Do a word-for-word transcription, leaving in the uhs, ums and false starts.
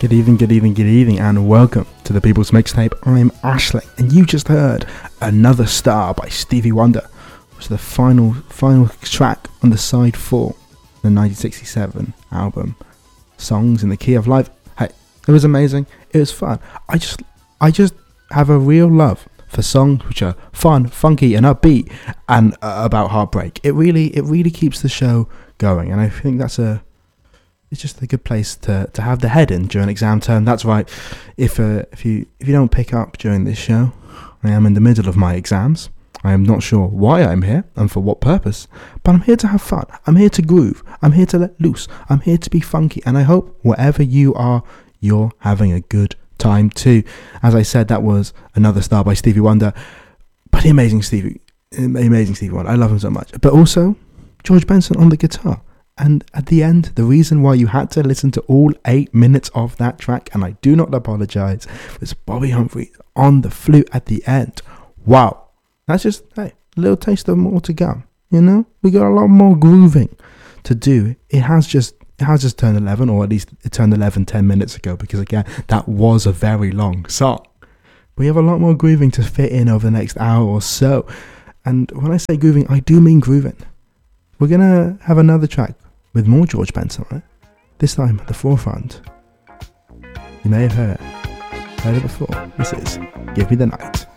Good evening, good evening, good evening, and welcome to the People's Mixtape. I'm Ashley, and you just heard Another Star by Stevie Wonder, which was the final final track on the side four, the nineteen sixty-seven album, Songs in the Key of Life. Hey, it was amazing. It was fun. I just, I just have a real love for songs which are fun, funky, and upbeat, and uh, about heartbreak. It really, it really keeps the show going, and I think that's a. It's just a good place to, to have the head in during exam term. That's right. If uh, if you if you don't pick up during this show, I am in the middle of my exams. I am not sure why I'm here and for what purpose, but I'm here to have fun. I'm here to groove. I'm here to let loose. I'm here to be funky, and I hope wherever you are, you're having a good time too. As I said, that was Another Star by Stevie Wonder. But the amazing Stevie, amazing Stevie Wonder. I love him so much. But also George Benson on the guitar. And at the end, the reason why you had to listen to all eight minutes of that track, and I do not apologize, was Bobby Humphrey on the flute at the end. Wow. That's just, hey, a little taste of more to come. You know, we got a lot more grooving to do. It has just, it has just turned eleven, or at least it turned eleven ten minutes ago, because again, that was a very long song. We have a lot more grooving to fit in over the next hour or so. And when I say grooving, I do mean grooving. We're going to have another track with more George Benson on it. This time at the forefront. You may have heard it. Heard it before. This is Give Me the Night.